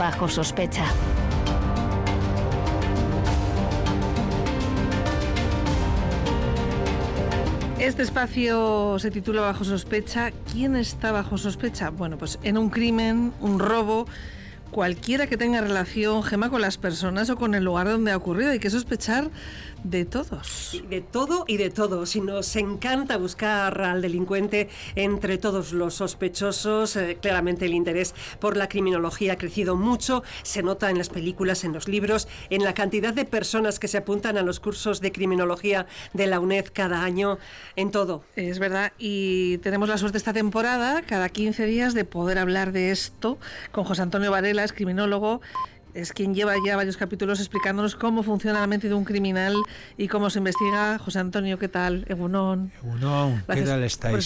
Bajo sospecha. Este espacio se titula Bajo sospecha. ¿Quién está bajo sospecha? Bueno, pues en un crimen, un robo, cualquiera que tenga relación, Gemma, con las personas o con el lugar donde ha ocurrido. Hay que sospechar de todos. De todo y de todo. Si nos encanta buscar al delincuente entre todos los sospechosos, claramente el interés por la criminología ha crecido mucho. Se nota en las películas, en los libros, en la cantidad de personas que se apuntan a los cursos de criminología de la UNED cada año, en todo. Es verdad, y tenemos la suerte esta temporada, cada 15 días, de poder hablar de esto con José Antonio Varela, es criminólogo. Es quien lleva ya varios capítulos explicándonos cómo funciona la mente de un criminal y cómo se investiga. José Antonio, ¿qué tal? Egunon. Egunon, ¿qué tal estáis?